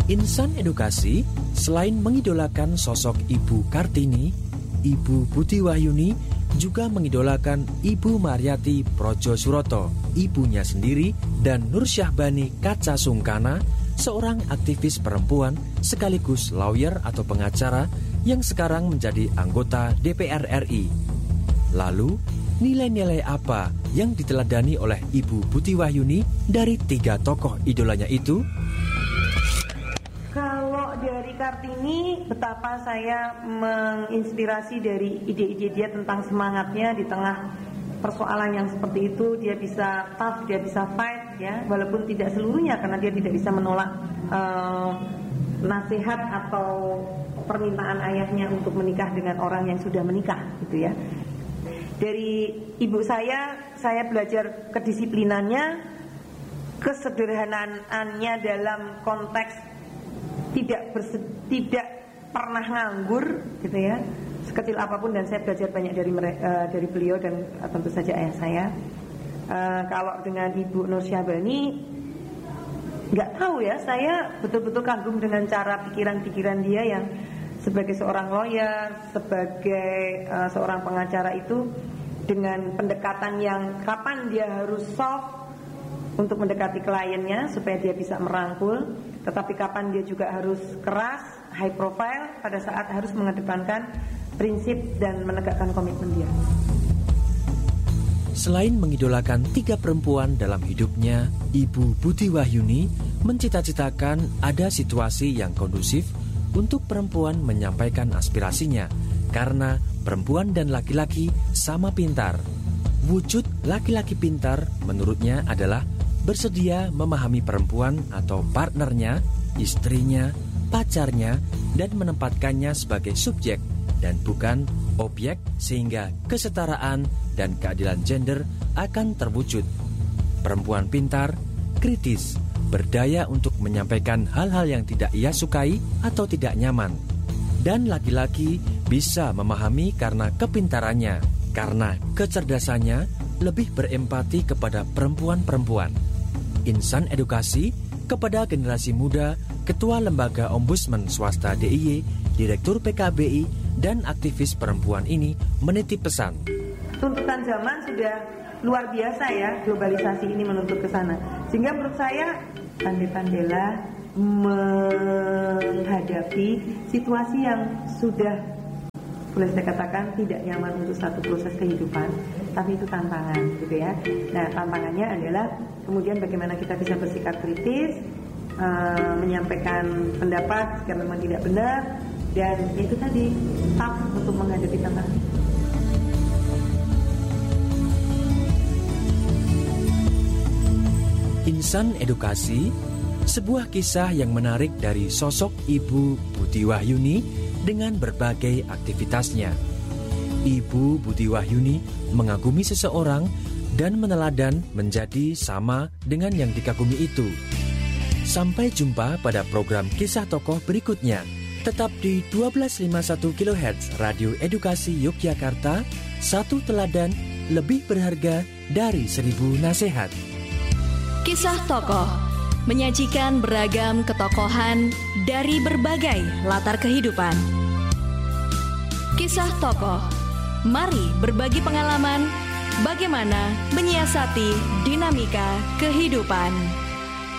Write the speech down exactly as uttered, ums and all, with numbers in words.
Insan Edukasi selain mengidolakan sosok Ibu Kartini, Ibu Buti Wahyuni juga mengidolakan Ibu Mariati Projo Suroto, ibunya sendiri, dan Nur Syahbani Kaca Sungkana, seorang aktivis perempuan sekaligus lawyer atau pengacara yang sekarang menjadi anggota D P R R I. Lalu, nilai-nilai apa yang diteladani oleh Ibu Buti Wahyuni dari tiga tokoh idolanya itu? Kalau dari Kartini, betapa saya menginspirasi dari ide-ide dia tentang semangatnya di tengah persoalan yang seperti itu. Dia bisa tough, dia bisa fight, ya, walaupun tidak seluruhnya karena dia tidak bisa menolak uh, nasihat atau permintaan ayahnya untuk menikah dengan orang yang sudah menikah, gitu ya. Dari ibu saya, saya belajar kedisiplinannya, kesederhanaannya dalam konteks tidak berse, tidak pernah nganggur, gitu ya, sekecil apapun. Dan saya belajar banyak dari uh, dari beliau dan uh, tentu saja ayah saya. Uh, kalau dengan Ibu Nur Syahbani, nggak tahu ya, saya betul-betul kagum dengan cara pikiran-pikiran dia yang sebagai seorang lawyer, sebagai uh, seorang pengacara itu, dengan pendekatan yang kapan dia harus soft untuk mendekati kliennya supaya dia bisa merangkul, tetapi kapan dia juga harus keras, high profile pada saat harus mengedepankan prinsip dan menegakkan komitmen dia. Selain mengidolakan tiga perempuan dalam hidupnya, Ibu Buti Wahyuni mencita-citakan ada situasi yang kondusif untuk perempuan menyampaikan aspirasinya, karena perempuan dan laki-laki sama pintar. Wujud laki-laki pintar menurutnya adalah bersedia memahami perempuan atau partnernya, istrinya, pacarnya, dan menempatkannya sebagai subjek dan bukan objek, sehingga kesetaraan dan keadilan gender akan terwujud. Perempuan pintar, kritis, berdaya untuk menyampaikan hal-hal yang tidak ia sukai atau tidak nyaman. Dan laki-laki bisa memahami karena kepintarannya, karena kecerdasannya lebih berempati kepada perempuan-perempuan. Insan Edukasi kepada generasi muda, Ketua Lembaga Ombudsman Swasta D I Y, Direktur P K B I, dan aktivis perempuan ini menitip pesan. Tuntutan zaman sudah luar biasa ya, globalisasi ini menuntut ke sana. Sehingga menurut saya pandai-pandailah menghadapi situasi yang sudah, boleh saya katakan, tidak nyaman untuk satu proses kehidupan, tapi itu tantangan, gitu ya. Nah, tantangannya adalah kemudian bagaimana kita bisa bersikap kritis, uh, menyampaikan pendapat jika memang tidak benar, dan itu tadi tough untuk menghadapi tantangan. Insan Edukasi, sebuah kisah yang menarik dari sosok Ibu Buti Wahyuni dengan berbagai aktivitasnya. Ibu Buti Wahyuni mengagumi seseorang dan meneladan menjadi sama dengan yang dikagumi itu. Sampai jumpa pada program Kisah Tokoh berikutnya. Tetap di dua belas lima puluh satu kilohertz Radio Edukasi Yogyakarta, satu teladan lebih berharga dari seribu nasihat. Kisah Tokoh menyajikan beragam ketokohan dari berbagai latar kehidupan. Kisah Tokoh, mari berbagi pengalaman bagaimana menyiasati dinamika kehidupan.